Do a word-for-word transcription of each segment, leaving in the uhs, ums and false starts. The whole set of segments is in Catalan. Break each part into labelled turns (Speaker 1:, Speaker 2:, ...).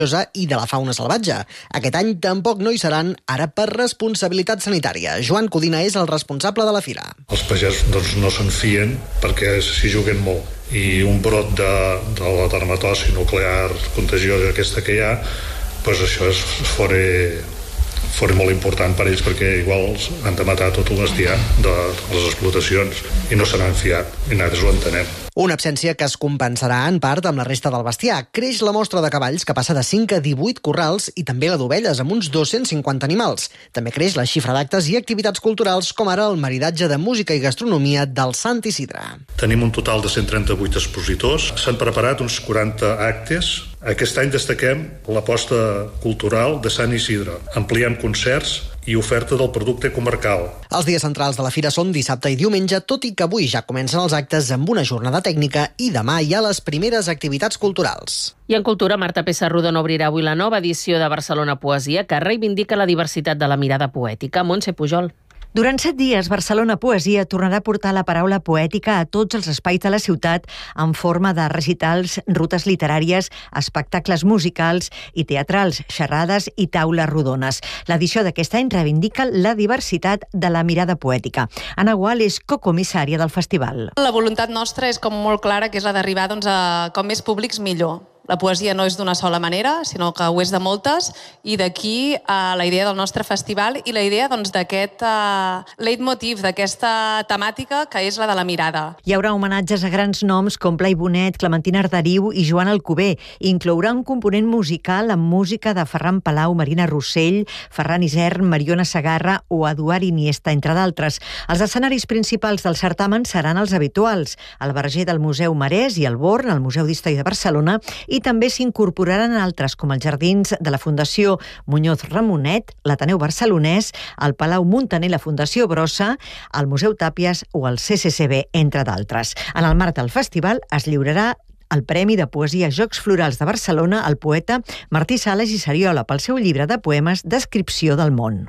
Speaker 1: i de la fauna salvatge. Aquest any tampoc no hi seran, ara per responsabilitat sanitària. Joan Codina és el responsable de la fira.
Speaker 2: Els pagesos doncs, no se'n fien perquè s'hi juguen molt i un brot de, de la dermatosi nuclear contagiosa aquesta que hi ha, doncs això és fora, fora molt important per ells perquè igual han de matar tot el bestiar de les explotacions i no se n'han fiat i nosaltres ho entenem.
Speaker 1: Una absència que es compensarà en part amb la resta del bestiar. Creix la mostra de cavalls, que passa de cinc a divuit corrals, i també la d'ovelles, amb uns dos-cents cinquanta animals. També creix la xifra d'actes i activitats culturals, com ara el maridatge de música i gastronomia del Sant Isidre.
Speaker 2: Tenim un total de cent trenta-vuit expositors. S'han preparat uns quaranta actes. Aquest any destaquem l'aposta cultural de Sant Isidre. Ampliem concerts i oferta del producte comarcal.
Speaker 1: Els dies centrals de la fira són dissabte i diumenge, tot i que avui ja comencen els actes amb una jornada tècnica i demà hi ha les primeres activitats culturals.
Speaker 3: I en cultura, Marta Pessarrodon obrirà avui la nova edició de Barcelona Poesia, que reivindica la diversitat de la mirada poètica. Montse Pujol.
Speaker 4: Durant set dies, Barcelona Poesia tornarà a portar la paraula poètica a tots els espais de la ciutat en forma de recitals, rutes literàries, espectacles musicals i teatrals, xerrades i taules rodones. L'edició d'aquest any reivindica la diversitat de la mirada poètica. Anna Gual és cocomissària del festival.
Speaker 5: La voluntat nostra és com molt clara, que és la d'arribar doncs, a com més públics millor. La poesia no és d'una sola manera, sinó que ho és de moltes, i d'aquí uh, la idea del nostre festival i la idea doncs, d'aquest uh, leitmotiv, d'aquesta temàtica que és la de la mirada.
Speaker 4: Hi haurà homenatges a grans noms com Blai Bonet, Clementina Arderiu i Joan Alcover. Inclourà un component musical amb música de Ferran Palau, Marina Rossell, Ferran Isern, Mariona Segarra o Eduard Iniesta, entre d'altres. Els escenaris principals del certamen seran els habituals, el Verger del Museu Marès i el Born, al Museu d'Història de Barcelona, i també s'incorporaran altres, com els jardins de la Fundació Muñoz Ramonet, l'Ateneu Barcelonès, el Palau Muntaner, la Fundació Brossa, el Museu Tàpies o el C C C B, entre d'altres. En el marc del festival es lliurarà el Premi de Poesia Jocs Florals de Barcelona al poeta Martí Sales i Sariola pel seu llibre de poemes Descripció del món.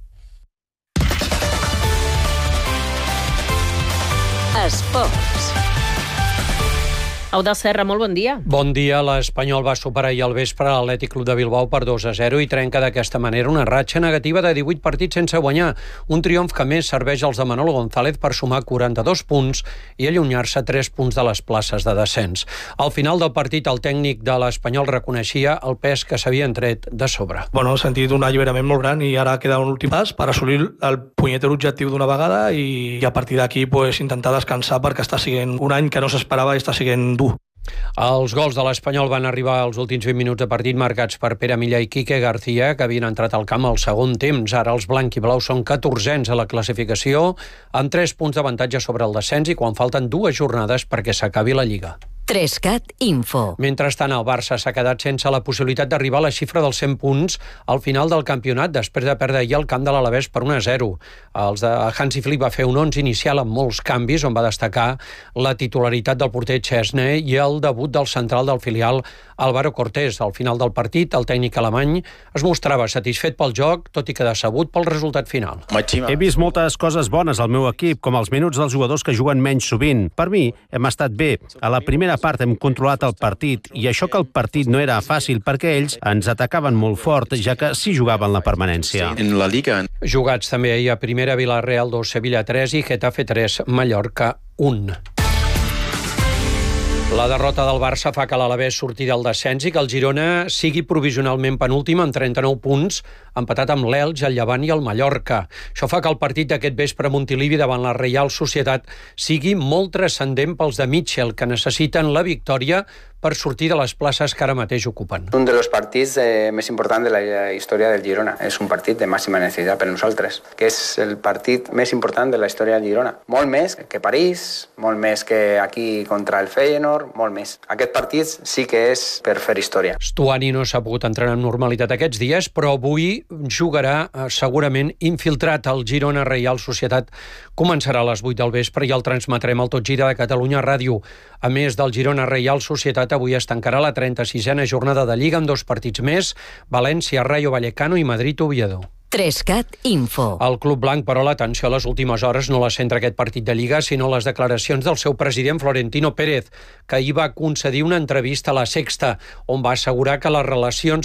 Speaker 3: Esports. Eudald Serra, molt bon dia.
Speaker 6: Bon dia. L'Espanyol va superar ahir al vespre l'Atlètic Club de Bilbao per dos a zero i trenca d'aquesta manera una ratxa negativa de divuit partits sense guanyar. Un triomf que més serveix als de Manolo González per sumar quaranta-dos punts i allunyar-se tres punts de les places de descens. Al final del partit, el tècnic de l'Espanyol reconeixia el pes que s'havien tret de sobre.
Speaker 7: Bueno, he sentit un alliberament molt gran i ara queda un últim pas per assolir el punyeter objectiu d'una vegada i a partir d'aquí pues, intentar descansar perquè està sent un any que no s'esperava i està sent dur.
Speaker 6: Els gols de l'Espanyol van arribar als últims vint minuts de partit marcats per Pere Millà i Quique García, que havien entrat al camp al segon temps. Ara els blanc i blau són catorzens a la classificació, amb tres punts d'avantatge sobre el descens i quan falten dues jornades perquè s'acabi la Lliga.
Speaker 8: Trescat Info.
Speaker 6: Mentrestant, el Barça s'ha quedat sense la possibilitat d'arribar a la xifra dels cent punts al final del campionat, després de perdre ahir el camp de l'Alavés per un a zero. Els de Hansi Flick va fer un onze inicial amb molts canvis, on va destacar la titularitat del porter Chesney i el debut del central del filial Álvaro Cortés. Al final del partit, el tècnic alemany es mostrava satisfet pel joc, tot i que decebut pel resultat final.
Speaker 9: He vist moltes coses bones al meu equip, com els minuts dels jugadors que juguen menys sovint. Per mi, hem estat bé. A la primera part hem controlat el partit i això que el partit no era fàcil perquè ells ens atacaven molt fort, ja que sí jugaven la permanència.
Speaker 6: En la Liga. Jugats també ahir a primera, Villarreal dos, Sevilla tres i Getafe tres, Mallorca un. La derrota del Barça fa que l'Alavés surti del descens i que el Girona sigui provisionalment penúltim amb trenta-nou punts, empatat amb l'Elx, el Llevant i el Mallorca. Això fa que el partit d'aquest vespre a Montilivi davant la Reial Societat sigui molt transcendent pels de Mitchell, que necessiten la victòria per sortir de les places que ara mateix ocupen.
Speaker 10: Un dels partits eh, més importants de la història del Girona. És un partit de màxima necessitat per nosaltres, que és el partit més important de la història del Girona. Molt més que París, molt més que aquí contra el Feyenoord, molt més. Aquest partit sí que és per fer història.
Speaker 6: Stuani no s'ha pogut entrenar amb normalitat aquests dies, però avui jugarà eh, segurament infiltrat al Girona Reial Societat. Començarà a les vuit del vespre i el transmetrem al Tot Gira de Catalunya Ràdio. A més del Girona Reial Societat, avui es tancarà la trenta-sisena jornada de Lliga amb dos partits més, València, Rayo Vallecano i Madrid-Oviedo.
Speaker 8: Trescat Info.
Speaker 6: El Club Blanc, però, l'atenció a les últimes hores no la centra aquest partit de Lliga, sinó les declaracions del seu president Florentino Pérez, que ahir va concedir una entrevista a La Sexta, on va assegurar que les relacions